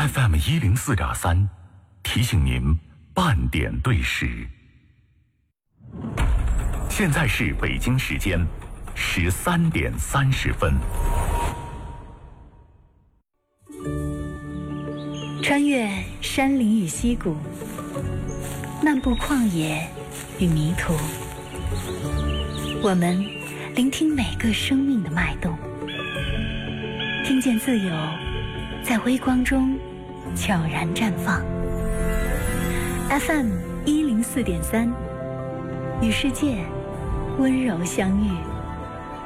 FM104.3，提醒您半点对时。现在是北京时间13点30分。 穿越山林与溪谷，漫步旷野与迷途，我们聆听每个生命的脉动，听见自由在微光中悄然绽放。FM104.3，与世界温柔相遇。